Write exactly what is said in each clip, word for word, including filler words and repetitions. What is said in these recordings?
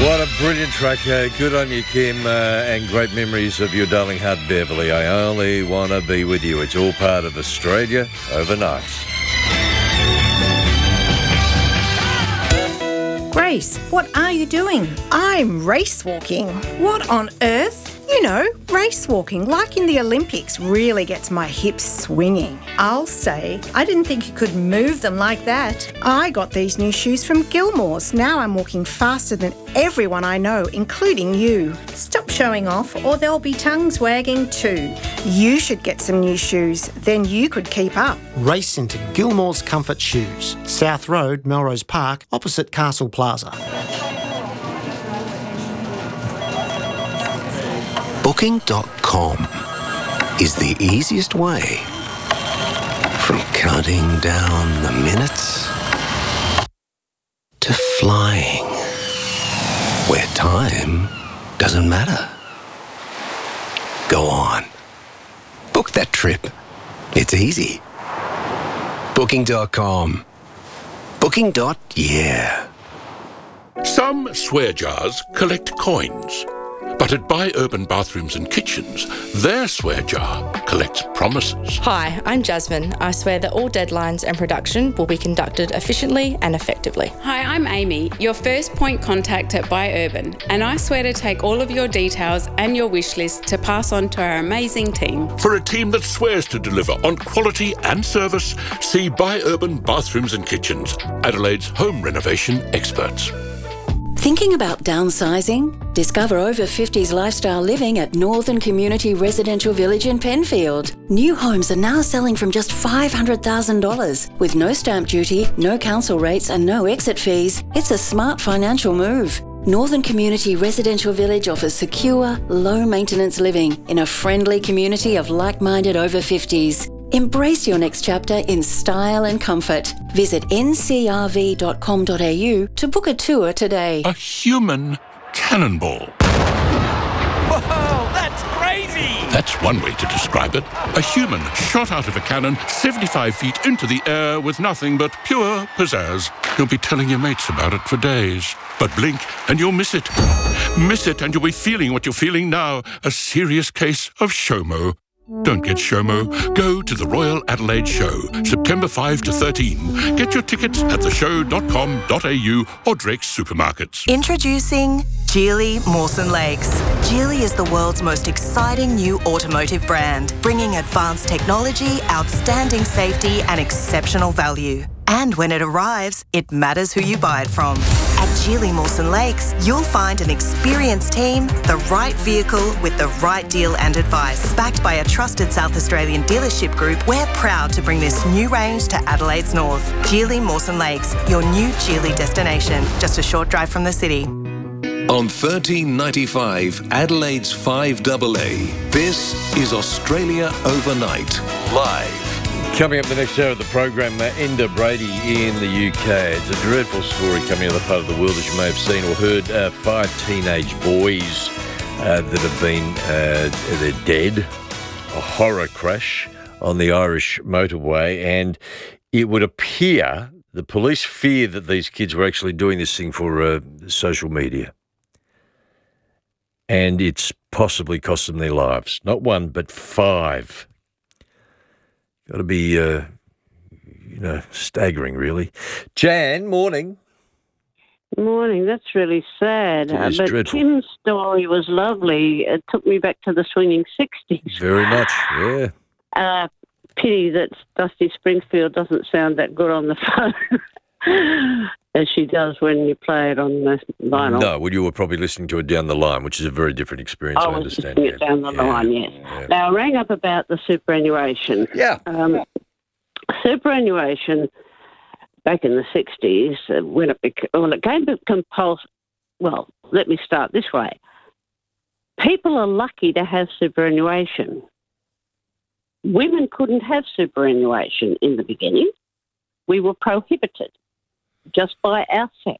What a brilliant track. Uh, good on you, Kim, uh, and great memories of your darling heart, Beverly. I only want to be with you. It's all part of Australia Overnight. Grace, what are you doing? I'm race walking. What on earth? You know, race walking, like in the Olympics, really gets my hips swinging. I'll say, I didn't think you could move them like that. I got these new shoes from Gilmore's. Now I'm walking faster than everyone I know, including you. Stop showing off or there'll be tongues wagging too. You should get some new shoes, then you could keep up. Race into Gilmore's Comfort Shoes, South Road, Melrose Park, opposite Castle Plaza. Booking dot com is the easiest way from counting down the minutes to flying where time doesn't matter. Go on. Book that trip. It's easy. Booking dot com. Booking. Yeah. Some swear jars collect coins. But at Buy Urban Bathrooms and Kitchens, their swear jar collects promises. Hi, I'm Jasmine. I swear that all deadlines and production will be conducted efficiently and effectively. Hi, I'm Amy, your first point contact at Buy Urban, and I swear to take all of your details and your wish list to pass on to our amazing team. For a team that swears to deliver on quality and service, see Buy Urban Bathrooms and Kitchens, Adelaide's home renovation experts. Thinking about downsizing? Discover over fifties lifestyle living at Northern Community Residential Village in Penfield. New homes are now selling from just five hundred thousand dollars. With no stamp duty, no council rates and no exit fees, it's a smart financial move. Northern Community Residential Village offers secure, low-maintenance living in a friendly community of like-minded over fifties. Embrace your next chapter in style and comfort. Visit n c r v dot com dot a u to book a tour today. A human cannonball. Whoa, that's crazy! That's one way to describe it. A human shot out of a cannon seventy-five feet into the air with nothing but pure pizzazz. You'll be telling your mates about it for days. But blink and you'll miss it. Miss it and you'll be feeling what you're feeling now. A serious case of SHOMO. Don't get SHOMO. Go to the Royal Adelaide Show, September fifth to thirteenth. Get your tickets at the show dot com dot a u or Drake's supermarkets. Introducing Geely Mawson Lakes. Geely is the world's most exciting new automotive brand, bringing advanced technology, outstanding safety and exceptional value. And when it arrives, it matters who you buy it from. At Geely Mawson Lakes, you'll find an experienced team, the right vehicle with the right deal and advice. Backed by a trusted South Australian dealership group, we're proud to bring this new range to Adelaide's north. Geely Mawson Lakes, your new Geely destination, just a short drive from the city. On thirteen ninety-five, Adelaide's five A A, this is Australia Overnight, live. Coming up the next hour of the program, uh, Enda Brady in the U K. It's a dreadful story coming out of the part of the world, as you may have seen or heard. Uh, five teenage boys uh, that have been, uh, they're dead. A horror crash on the Irish motorway. And it would appear the police fear that these kids were actually doing this thing for uh, social media. And it's possibly cost them their lives. Not one, but five. Got to be, uh, you know, staggering, really. Jan, morning. Morning. That's really sad. It is uh, but dreadful. Kim's story was lovely. It took me back to the swinging sixties. Very much, yeah. Uh, pity that Dusty Springfield doesn't sound that good on the phone as she does when you play it on the vinyl. No, well, you were probably listening to it down the line, which is a very different experience, I, I was understand. listening it down the yeah. line, yes. Yeah. Now, I rang up about the superannuation. Yeah. Um, superannuation back in the sixties, uh, when it, bec- when it came to compulsory, well, let me start this way. People are lucky to have superannuation. Women couldn't have superannuation in the beginning. We were prohibited just by our sex.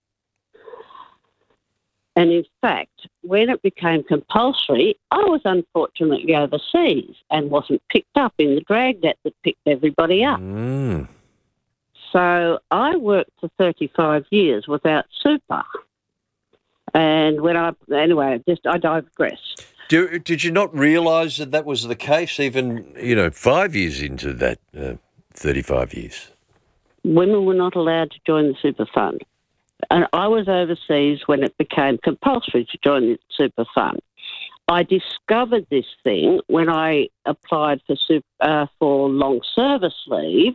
And in fact, when it became compulsory, I was unfortunately overseas and wasn't picked up in the dragnet that picked everybody up. Mm. So I worked for thirty-five years without super. And when I, anyway, just I digress. Do, did you not realise that that was the case even, you know, five years into that uh, thirty-five years? Women were not allowed to join the super fund. And I was overseas when it became compulsory to join the super fund. I discovered this thing when I applied for super, uh, for long service leave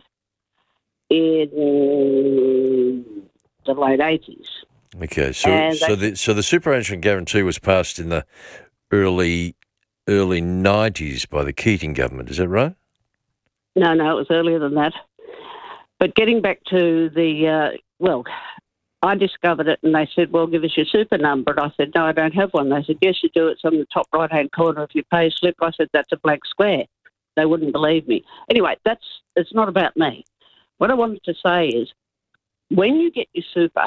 in the late eighties. Okay, so so the so the superannuation guarantee was passed in the early early nineties by the Keating government. Is that right? No, no, it was earlier than that. But getting back to the uh, well, I discovered it, and they said, "Well, give us your super number." And I said, "No, I don't have one." They said, "Yes, you do. It's on the top right-hand corner of your pay slip." I said, "That's a blank square." They wouldn't believe me. Anyway, that's it's not about me. What I wanted to say is, when you get your super,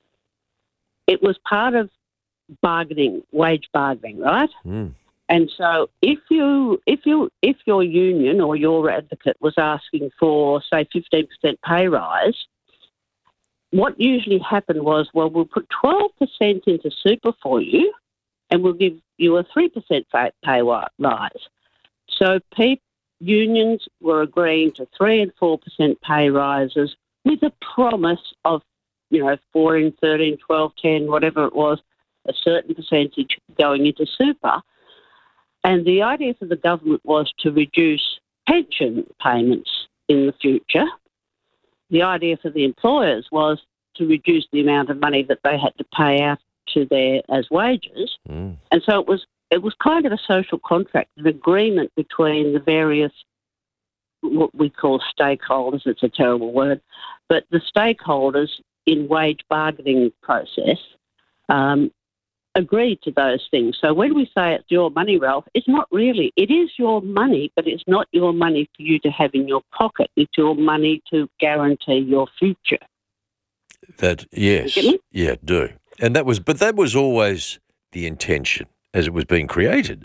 it was part of bargaining, wage bargaining, right? Mm. And so, if you, if you, if your union or your advocate was asking for, say, fifteen percent pay rise, what usually happened was, well, we'll put twelve percent into super for you, and we'll give you a three percent pay rise. So, people, unions were agreeing to three and four percent pay rises with a promise of, you know, fourteen, thirteen, twelve, ten, whatever it was, a certain percentage going into super. And the idea for the government was to reduce pension payments in the future. The idea for the employers was to reduce the amount of money that they had to pay out to their as wages. Mm. And so it was it was kind of a social contract, an agreement between the various, what we call stakeholders. It's a terrible word, but the stakeholders in wage bargaining process um, agreed to those things. So when we say it's your money, Ralph, it's not really. It is your money, but it's not your money for you to have in your pocket. It's your money to guarantee your future. That yes, yeah, do. And that was, but that was always the intention as it was being created.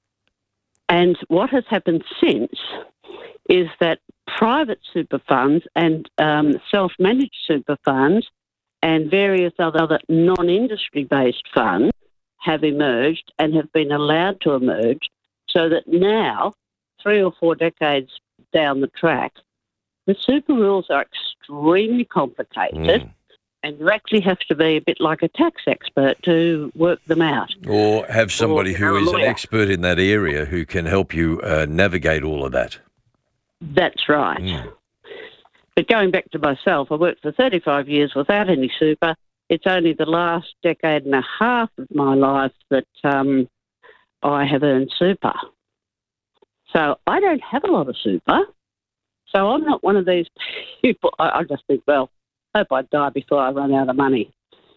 And what has happened since is that private super funds and um, self-managed super funds and various other non-industry-based funds have emerged and have been allowed to emerge, so that now, three or four decades down the track, the super rules are extremely complicated. Mm. And you actually have to be a bit like a tax expert to work them out. Or have somebody or, who is lawyer. an expert in that area who can help you uh, navigate all of that. That's right. Mm. But going back to myself, I worked for thirty-five years without any super. It's only the last decade and a half of my life that um, I have earned super. So I don't have a lot of super. So I'm not one of these people. I, I just think, well, I hope I die before I run out of money.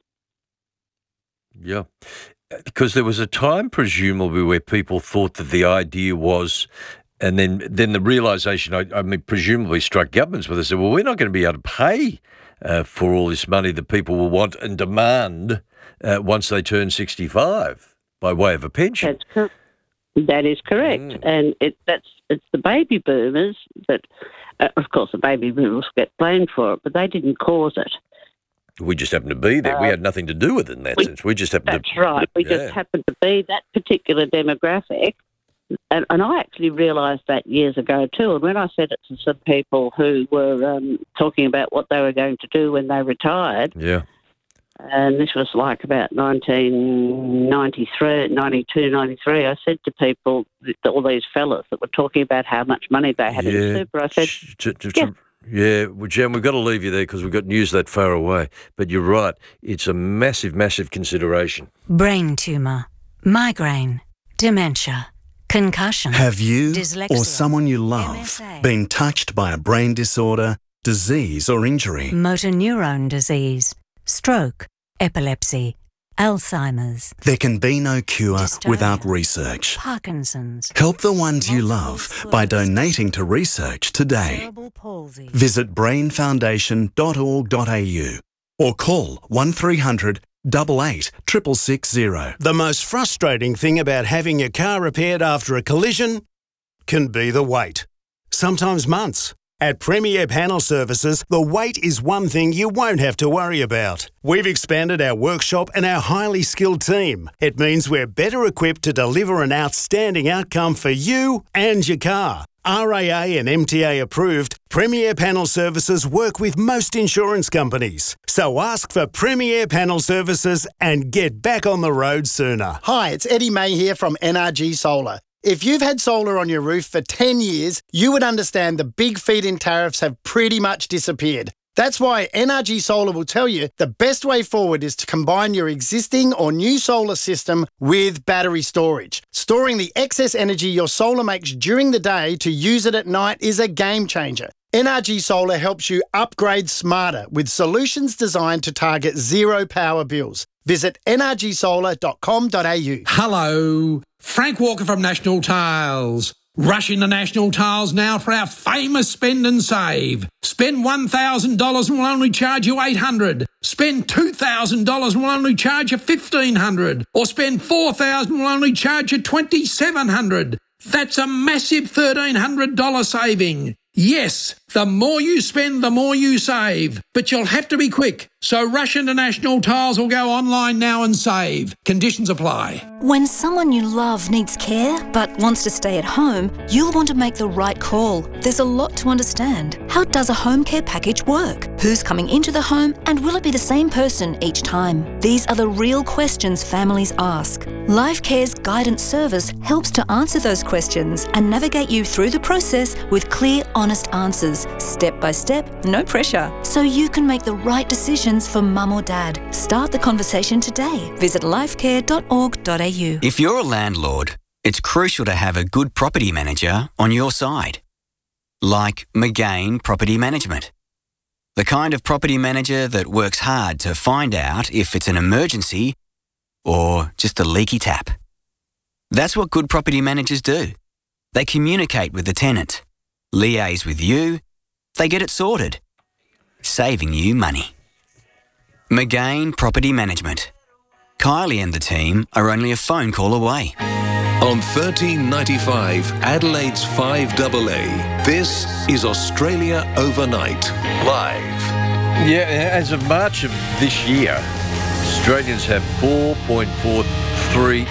Yeah. Because there was a time, presumably, where people thought that the idea was, and then then the realisation, I, I mean, presumably struck governments where they said, well, we're not going to be able to pay uh, for all this money that people will want and demand uh, once they turn sixty-five by way of a pension. That's correct. That is correct. Mm. And it, that's it's the baby boomers that, uh, of course, the baby boomers get blamed for it, but they didn't cause it. We just happened to be there. Uh, we had nothing to do with it in that we, sense. We just happened that's to... That's right. We yeah. just happened to be that particular demographic. And, and I actually realised that years ago too. And when I said it to some people who were um, talking about what they were going to do when they retired... Yeah. And this was like about nineteen ninety-three, ninety-two, ninety-three. I said to people, all these fellas that were talking about how much money they had yeah. in super, I said, ch- ch- ch- yeah. Yeah, well, Jan, we've got to leave you there because we've got news that far away. But you're right. It's a massive, massive consideration. Brain tumour, migraine, dementia, concussion. Have you dyslexia, or someone you love M S A, been touched by a brain disorder, disease or injury? Motor neurone disease, stroke, epilepsy, Alzheimer's. There can be no cure dystonia, without research. Parkinson's. Help the ones you love by donating to research today. Cerebral palsy. Visit brain foundation dot org dot a u or call one three hundred, eight eight, six six six zero. The most frustrating thing about having your car repaired after a collision can be the wait. Sometimes months, At Premier Panel Services, the wait is one thing you won't have to worry about. We've expanded our workshop and our highly skilled team. It means we're better equipped to deliver an outstanding outcome for you and your car. R A A and M T A approved, Premier Panel Services work with most insurance companies. So ask for Premier Panel Services and get back on the road sooner. Hi, it's Eddie May here from N R G Solar. If you've had solar on your roof for ten years, you would understand the big feed-in tariffs have pretty much disappeared. That's why N R G Solar will tell you the best way forward is to combine your existing or new solar system with battery storage. Storing the excess energy your solar makes during the day to use it at night is a game changer. N R G Solar helps you upgrade smarter with solutions designed to target zero power bills. Visit n r g solar dot com dot a u. Hello, Frank Walker from National Tiles. Rush into National Tiles now for our famous spend and save. Spend one thousand dollars and we'll only charge you eight hundred dollars. Spend two thousand dollars and we'll only charge you fifteen hundred dollars. Or spend four thousand dollars and we'll only charge you twenty-seven hundred dollars. That's a massive thirteen hundred dollars saving. Yes, the more you spend, the more you save. But you'll have to be quick. So rush into National Tiles or go online now and save. Conditions apply. When someone you love needs care but wants to stay at home, you'll want to make the right call. There's a lot to understand. How does a home care package work? Who's coming into the home and will it be the same person each time? These are the real questions families ask. LifeCare's guidance service helps to answer those questions and navigate you through the process with clear, honest answers, step by step, no pressure, so you can make the right decisions for mum or dad. Start the conversation today. Visit lifecare dot org dot a u. If you're a landlord, it's crucial to have a good property manager on your side. Like McGain Property Management. The kind of property manager that works hard to find out if it's an emergency or just a leaky tap. That's what good property managers do. They communicate with the tenant, liaise with you, they get it sorted, saving you money. McGain Property Management. Kylie and the team are only a phone call away. On thirteen ninety-five, Adelaide's five A A, this is Australia Overnight, live. Yeah, as of March of this year, Australians have four point four three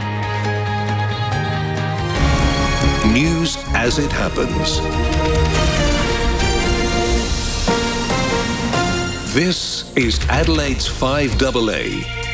News as it happens. This is Adelaide's five A A.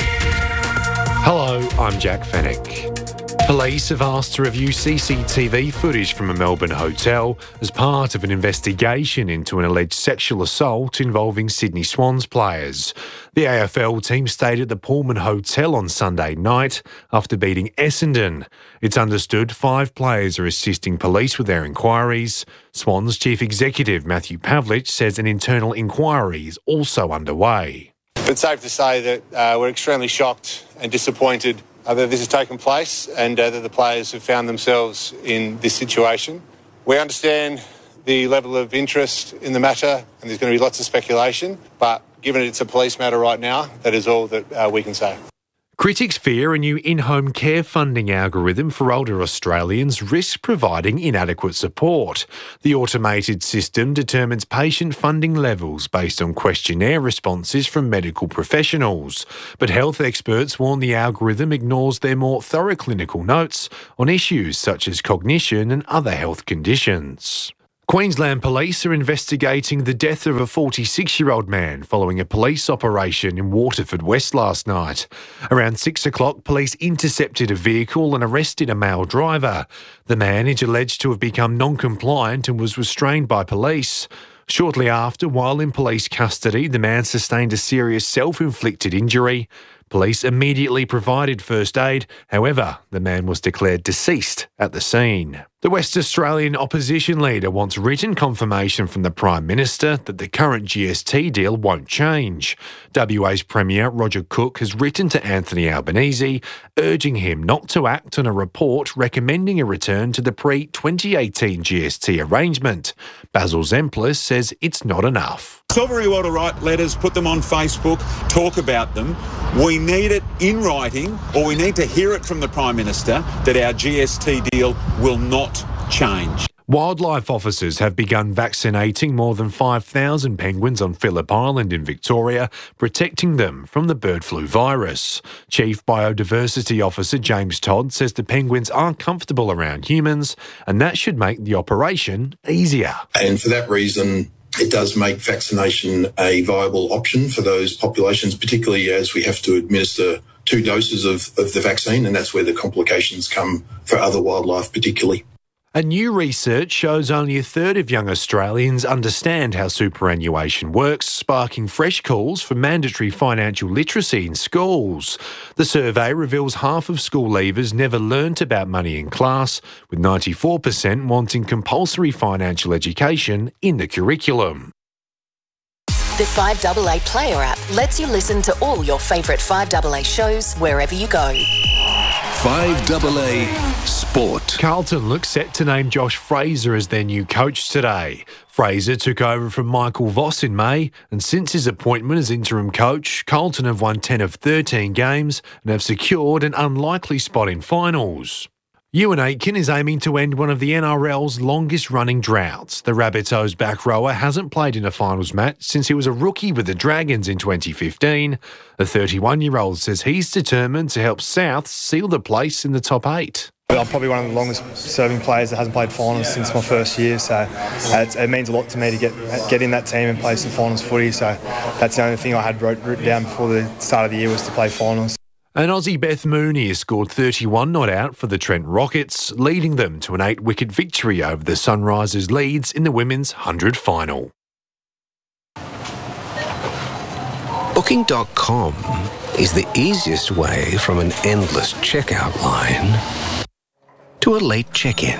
Hello, I'm Jack Fennick. Police have asked to review C C T V footage from a Melbourne hotel as part of an investigation into an alleged sexual assault involving Sydney Swans players. The A F L team stayed at the Pullman Hotel on Sunday night after beating Essendon. It's understood five players are assisting police with their inquiries. Swans Chief Executive Matthew Pavlich says an internal inquiry is also underway. It's safe to say that uh, we're extremely shocked and disappointed uh, that this has taken place and uh, that the players have found themselves in this situation. We understand the level of interest in the matter and there's going to be lots of speculation, but given it's a police matter right now, that is all that uh, we can say. Critics fear a new in-home care funding algorithm for older Australians risks providing inadequate support. The automated system determines patient funding levels based on questionnaire responses from medical professionals. But health experts warn the algorithm ignores their more thorough clinical notes on issues such as cognition and other health conditions. Queensland Police are investigating the death of a forty-six-year-old man following a police operation in Waterford West last night. Around six o'clock, police intercepted a vehicle and arrested a male driver. The man is alleged to have become non-compliant and was restrained by police. Shortly after, while in police custody, the man sustained a serious self-inflicted injury. Police immediately provided first aid. However, the man was declared deceased at the scene. The West Australian opposition leader wants written confirmation from the Prime Minister that the current G S T deal won't change. W A's Premier Roger Cook has written to Anthony Albanese, urging him not to act on a report recommending a return to the pre twenty eighteen G S T arrangement. Basil Zemplis says it's not enough. It's all very well to write letters, put them on Facebook, talk about them. We need it in writing, or we need to hear it from the Prime Minister that our G S T deal will not change. Wildlife officers have begun vaccinating more than five thousand penguins on Phillip Island in Victoria, protecting them from the bird flu virus. Chief Biodiversity Officer James Todd says the penguins aren't comfortable around humans, and that should make the operation easier. And for that reason, it does make vaccination a viable option for those populations, particularly as we have to administer two doses of, of the vaccine, and that's where the complications come for other wildlife particularly. And new research shows only a third of young Australians understand how superannuation works, sparking fresh calls for mandatory financial literacy in schools. The survey reveals half of school leavers never learnt about money in class, with ninety-four percent wanting compulsory financial education in the curriculum. The five A A Player app lets you listen to all your favourite five A A shows wherever you go. five A A Sport. Carlton looks set to name Josh Fraser as their new coach today. Fraser took over from Michael Voss in May, and since his appointment as interim coach, Carlton have won ten of thirteen games and have secured an unlikely spot in finals. Ewan Aitken is aiming to end one of the N R L's longest-running droughts. The Rabbitohs back rower hasn't played in a finals match since he was a rookie with the Dragons in twenty fifteen. The thirty-one-year-old says he's determined to help South seal the place in the top eight. I'm probably one of the longest-serving players that hasn't played finals since my first year, so uh, it means a lot to me to get get in that team and play some finals footy. So that's the only thing I had wrote, written down before the start of the year was to play finals. And Aussie Beth Mooney has scored thirty-one not out for the Trent Rockets, leading them to an eight-wicket victory over the Sunrisers Leeds in the women's one hundred final. Booking dot com is the easiest way from an endless checkout line to a late check-in.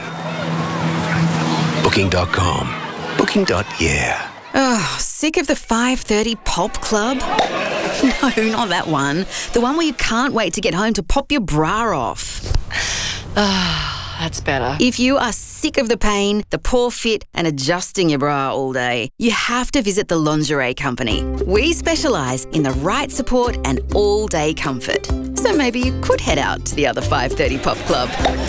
Booking dot com. Booking. Yeah. Oh, sick of the five thirty pulp club? No, not that one. The one where you can't wait to get home to pop your bra off. Ah, that's better. If you are sick of the pain, the poor fit, and adjusting your bra all day, you have to visit the Lingerie Company. We specialise in the right support and all-day comfort. So maybe you could head out to the other five thirty pop club.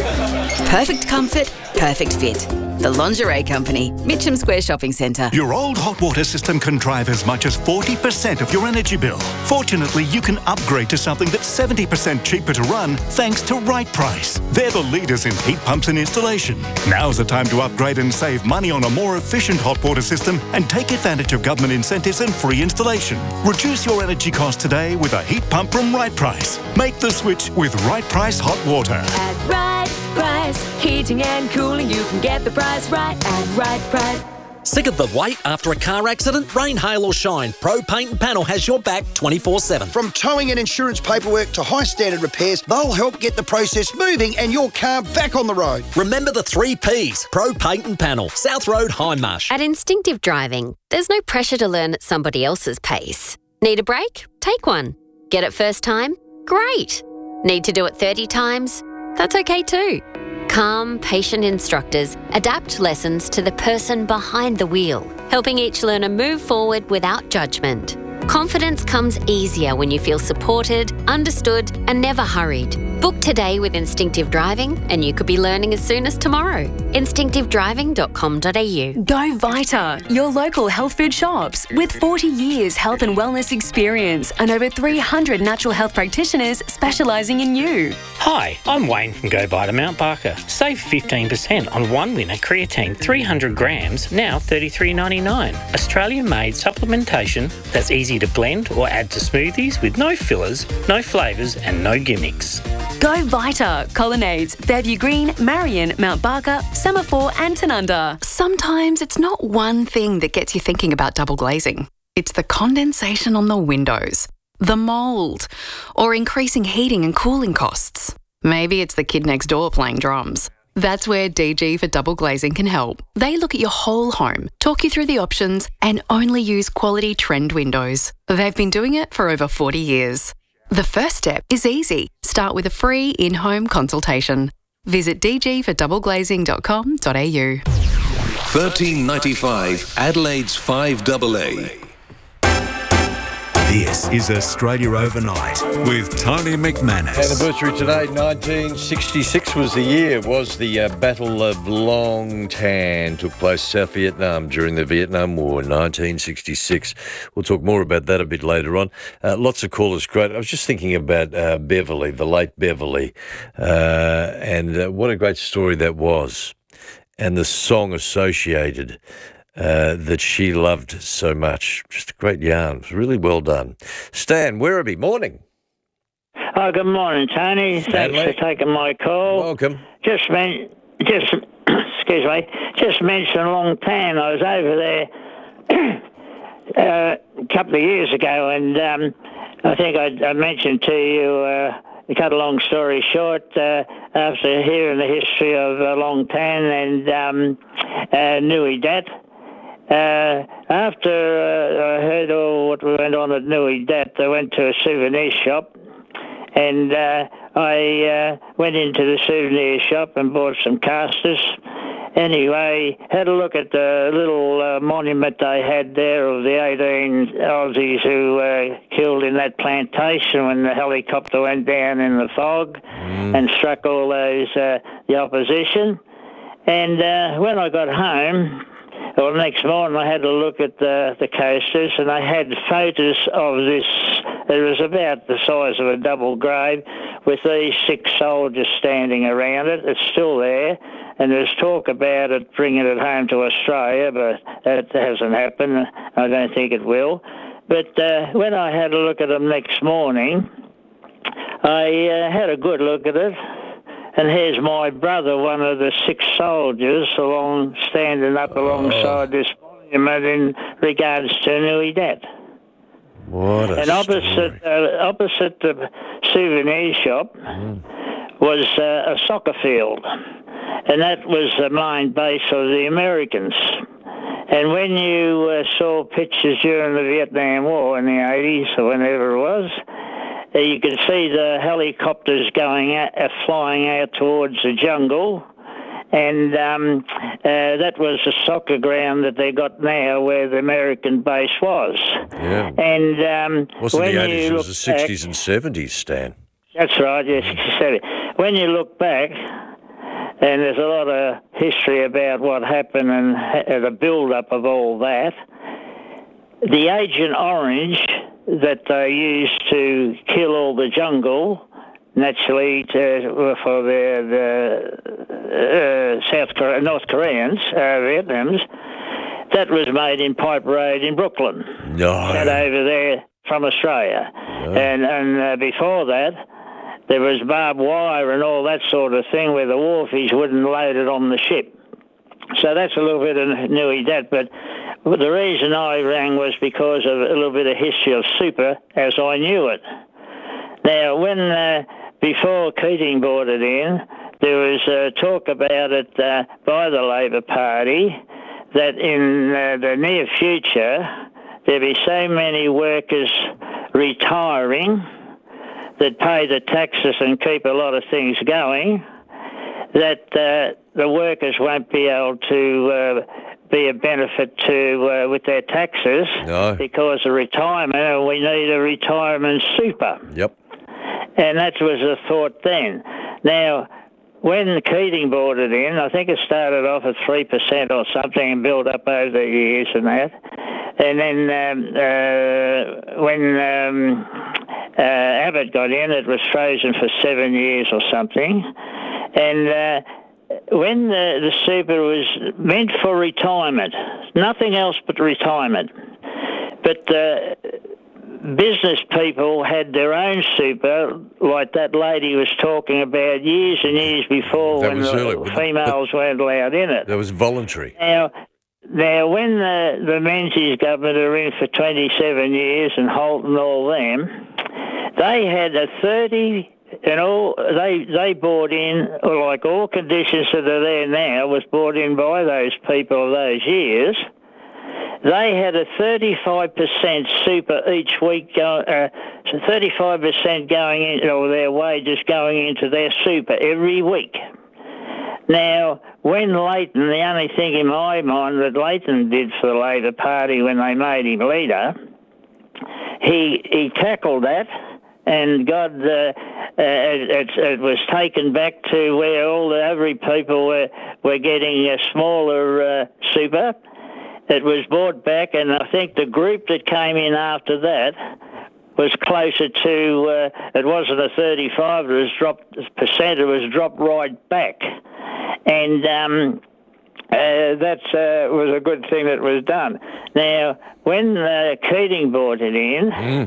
Perfect comfort, perfect fit. The Lingerie Company, Mitcham Square Shopping Centre. Your old hot water system can drive as much as forty percent of your energy bill. Fortunately, you can upgrade to something that's seventy percent cheaper to run thanks to Right Price. They're the leaders in heat pumps and installation. Now's the time to upgrade and save money on a more efficient hot water system and take advantage of government incentives and free installation. Reduce your energy costs today with a heat pump from Right Price. Make the switch with Right Price Hot Water. At Right Price, heating and cooling, you can get the price right at Right Price. Sick of the wait after a car accident? Rain, hail or shine, Pro Paint and Panel has your back twenty-four seven. From towing and insurance paperwork to high standard repairs, they'll help get the process moving and your car back on the road. Remember the three P's, Pro Paint and Panel, South Road, Hindmarsh. At Instinctive Driving, there's no pressure to learn at somebody else's pace. Need a break? Take one. Get it first time? Great. Need to do it thirty times? That's okay too. Calm, patient instructors adapt lessons to the person behind the wheel, helping each learner move forward without judgment. Confidence comes easier when you feel supported, understood, and never hurried. Book today with Instinctive Driving, and you could be learning as soon as tomorrow. instinctive driving dot com dot a u. Go Vita, your local health food shops. With forty years health and wellness experience and over three hundred natural health practitioners specialising in you. Hi, I'm Wayne from Go Vita Mount Barker. Save fifteen percent on one winner creatine three hundred grams, now thirty-three ninety-nine. Australian-made supplementation that's easy to blend or add to smoothies with no fillers, no flavours and no gimmicks. Go Vita, Colonnades, Fairview Green, Marion, Mount Barker, Semaphore and Tanunda. Sometimes it's not one thing that gets you thinking about double glazing. It's the condensation on the windows, the mould, or increasing heating and cooling costs. Maybe it's the kid next door playing drums. That's where D G for Double Glazing can help. They look at your whole home, talk you through the options, and only use quality trend windows. They've been doing it for over forty years. The first step is easy. Start with a free in-home consultation. Visit d g for double glazing dot com dot a u. thirteen ninety-five Adelaide's five A A. This is Australia Overnight with Tony McManus. Anniversary today, nineteen sixty-six was the year, was the uh, Battle of Long Tan. Took place South Vietnam during the Vietnam War, nineteen sixty-six. We'll talk more about that a bit later on. Uh, lots of callers, great. I was just thinking about uh, Beverly, the late Beverly, uh, and uh, what a great story that was, and the song associated Uh, that she loved so much. Just a great yarn. It was really well done. Stan Werribee, morning. Oh, good morning, Tony. Stanley. Thanks for taking my call. Welcome. Just men- just excuse me. Just mentioned Long Tan. I was over there uh, a couple of years ago, and um, I think I, I mentioned to you. Uh, to cut a long story short, uh, after hearing the history of uh, Long Tan and um, uh, Nui Dat. Uh, after uh, I heard all what went on at Nui Dat, I went to a souvenir shop, and uh, I uh, went into the souvenir shop and bought some casters. Anyway, had a look at the little uh, monument they had there of the eighteen Aussies who uh, killed in that plantation when the helicopter went down in the fog mm. and struck all those, uh, the opposition. And uh, when I got home, well, the next morning I had a look at the, the coasters, and I had photos of this. It was about the size of a double grave with these six soldiers standing around it. It's still there, and there's talk about it bringing it home to Australia, but that hasn't happened. I don't think it will. But uh, when I had a look at them next morning, I uh, had a good look at it. And here's my brother, one of the six soldiers, along standing up alongside oh. this monument in regards to Nui Dat. What a And opposite, uh, opposite the souvenir shop mm. was uh, a soccer field, and that was the main base of the Americans. And when you uh, saw pictures during the Vietnam War in the eighties or whenever it was, you can see the helicopters going out, uh, flying out towards the jungle, and um, uh, that was the soccer ground that they got now where the American base was. Yeah. And um, wasn't when the eighties, you it was the back, sixties and seventies, Stan. That's right, yes, sixties. When you look back, and there's a lot of history about what happened and uh, the build-up of all that, the Agent Orange that they used to kill all the jungle, naturally to, for the, the uh, South Korea, North Koreans, uh, Vietnamese, that was made in Pipe Road in Brooklyn. No. That over there from Australia. No. And, and uh, before that, there was barbed wire and all that sort of thing where the wharfies wouldn't load it on the ship. So that's a little bit of Nui Dat, but the reason I rang was because of a little bit of history of super as I knew it. Now, when uh, before Keating brought it in, there was uh, talk about it uh, by the Labor Party that in uh, the near future there'd be so many workers retiring that pay the taxes and keep a lot of things going that uh, the workers won't be able to uh, be a benefit to uh, with their taxes no. because of retirement, and we need a retirement super. Yep. And that was the thought then. Now, when Keating brought it in, I think it started off at three percent or something and built up over the years and that. And then um, uh, when um, uh, Abbott got in, it was frozen for seven years or something. And uh, when the, the super was meant for retirement, nothing else but retirement. But uh, business people had their own super, like that lady was talking about years and years before that when was the early. females but, weren't allowed in it. That was voluntary. Now, now when the, the Menzies government are in for twenty-seven years and Holt and all them, they had a thirty... And all they they bought in, like all conditions that are there now, was bought in by those people of those years. They had a thirty-five percent super each week, go, uh, so thirty-five percent going in, or their wages going into their super every week. Now, when Leighton, the only thing in my mind that Leighton did for the Labor Party when they made him leader, he he tackled that, and God, uh, uh, it, it was taken back to where all the average people were were getting a smaller uh, super. It was brought back, and I think the group that came in after that was closer to, uh, it wasn't a thirty-five, it was dropped, percent, it was dropped right back. And um, uh, that uh, was a good thing that was done. Now, when uh, Keating brought it in, mm.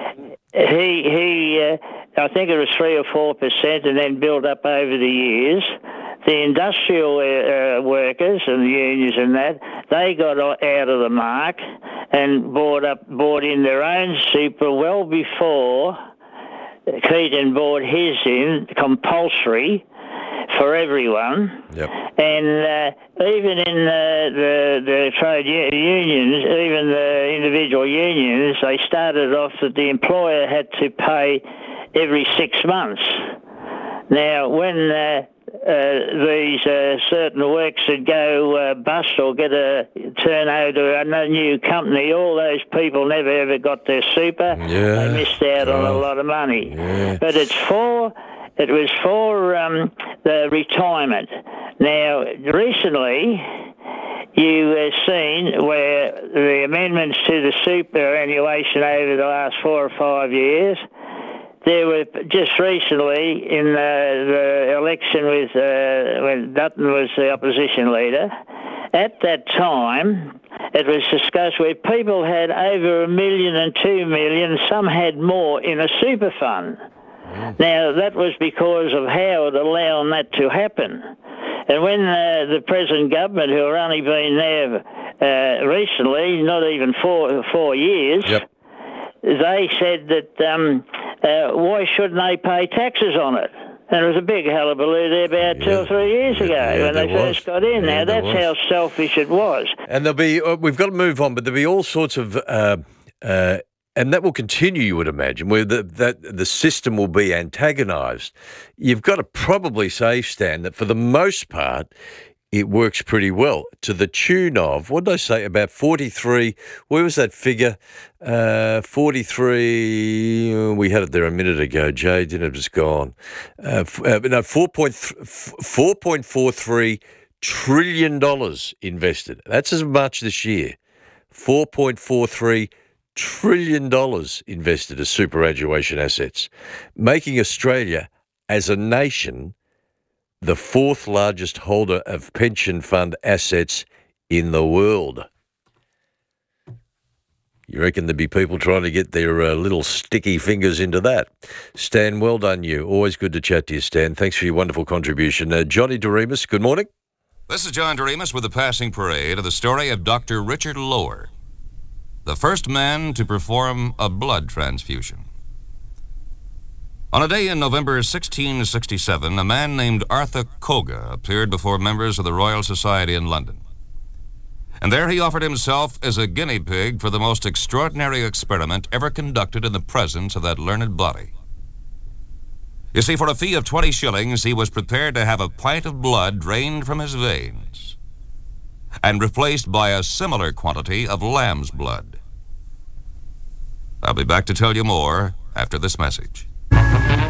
he, he uh, I think it was three or four percent and then built up over the years. The industrial uh, workers and the unions and that, they got out of the mark and bought up, bought in their own super well before Keating bought his in, compulsory for everyone. Yep. And uh, even in the, the, the trade unions, even the individual unions, they started off that the employer had to pay every six months. Now, when uh, uh, these uh, certain works would go uh, bust or get a turn over to a new company, all those people never ever got their super. Yeah. They missed out on a lot of money. Yeah. But it's for, it was for um, the retirement. Now, recently, you have seen where the amendments to the superannuation over the last four or five years, there were just recently in uh, the election with uh, when Dutton was the opposition leader. At that time, it was discussed where people had over a million and two million. Some had more in a super fund. Mm. Now that was because of Howard allowing that to happen. And when uh, the present government, who have only been there uh, recently, not even four four years. Yep. They said that um, uh, why shouldn't they pay taxes on it? And it was a big hullabaloo there about yeah. two or three years ago yeah, when they was. first got in. Yeah, now, that's was. how selfish it was. And there'll be, uh, we've got to move on, but there'll be all sorts of, uh, uh, and that will continue, you would imagine, where the, that the system will be antagonised. You've got to probably say, Stan, that for the most part, it works pretty well to the tune of, what did I say, about forty-three, where was that figure? Uh, forty-three, we had it there a minute ago, Jay, didn't it? It was gone. Uh, uh, no, four point four three trillion dollars invested. That's as much this year. four point four three trillion dollars invested as superannuation assets, making Australia as a nation the fourth largest holder of pension fund assets in the world. You reckon there'd be people trying to get their uh, little sticky fingers into that? Stan, well done you. Always good to chat to you, Stan. Thanks for your wonderful contribution. Uh, Johnny Doremus, good morning. This is John Doremus with the passing parade of the story of Doctor Richard Lower, the first man to perform a blood transfusion. On a day in November sixteen sixty-seven, a man named Arthur Koga appeared before members of the Royal Society in London. And there he offered himself as a guinea pig for the most extraordinary experiment ever conducted in the presence of that learned body. You see, for a fee of twenty shillings, he was prepared to have a pint of blood drained from his veins and replaced by a similar quantity of lamb's blood. I'll be back to tell you more after this message.